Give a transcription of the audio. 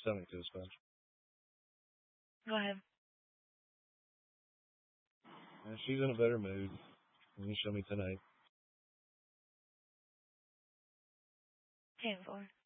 stomach to a sponge. Go ahead. And she's in a better mood. You can show me tonight. 10-4.